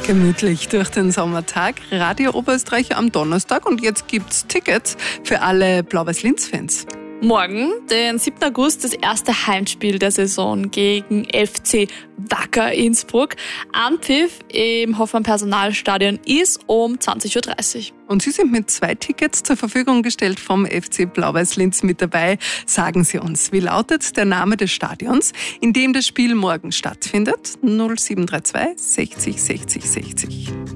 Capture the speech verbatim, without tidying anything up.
Gemütlich durch den Sommertag, Radio Oberösterreich am Donnerstag und jetzt gibt's Tickets für alle Blau-Weiß-Linz-Fans. Morgen, den siebten August, das erste Heimspiel der Saison gegen F C Wacker Innsbruck. Anpfiff im Hoffmann-Personalstadion ist um zwanzig Uhr dreißig. Und Sie sind mit zwei Tickets zur Verfügung gestellt vom F C Blau-Weiß-Linz mit dabei. Sagen Sie uns, wie lautet der Name des Stadions, in dem das Spiel morgen stattfindet? null sieben drei zwei sechzig sechzig sechzig.